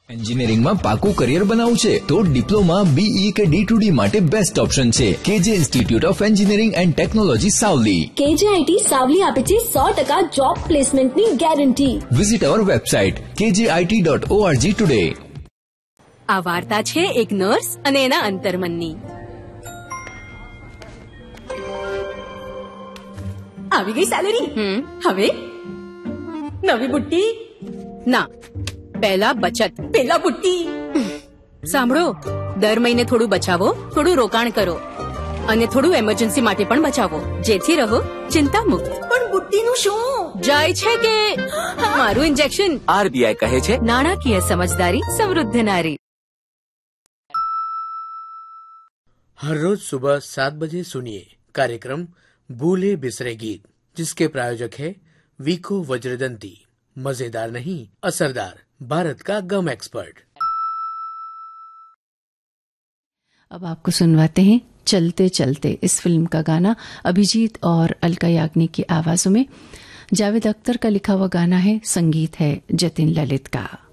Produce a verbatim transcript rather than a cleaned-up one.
એન્જિનિયરિંગમાં પાકું કરિયર બનાવવું છે તો ડિપ્લોમા, બીઈ કે ડી ટુ ડી માટે બેસ્ટ ઓપ્શન છે કેજે institute of engineering and technology Savli. કેજેઆઈટી Savli આપે છે સો ટકા જોબ પ્લેસમેન્ટની ગેરંટી. વિઝિટ અવર વેબસાઇટ કેજેઆઈટી ડોટ ઓઆરજી ટુડે. આ વાર્તા છે એક નર્સ અને એના અંતર્મનની. આવી ગઈ સેલેરી. હવે નવી બુટ્ટી ના, પહેલા બચત. પેલા બુટ્ટી. સાંભળો, દર મહિને થોડું બચાવો, થોડું રોકાણ કરો અને થોડું એમરજન્સી માટે પણ બચાવો, જેથી રહો ચિંતા મુક્ત. પણ બુટ્ટીનું શું? જાય છે કે મારું ઇન્જેક્શન. આરબીઆઈ કહે છે નાણાકીય સમજદારી સમૃદ્ધ નારી. हर रोज सुबह सात बजे सुनिए कार्यक्रम भूले बिसरे गीत, जिसके प्रायोजक है वीको वज्रदंती. मजेदार नहीं, असरदार, भारत का गम एक्सपर्ट. अब आपको सुनवाते हैं चलते चलते इस फिल्म का गाना अभिजीत और अलका याग्निक की आवाजों में. जावेद अख्तर का लिखा हुआ गाना है, संगीत है जतिन ललित का.